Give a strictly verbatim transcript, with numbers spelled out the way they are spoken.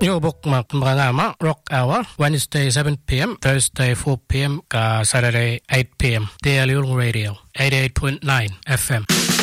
Yo bookmark mga Rock Hour, Wednesday seven p.m, Thursday four p.m, ka Saturday eight p.m. Daily Radio, eighty-eight point nine F M.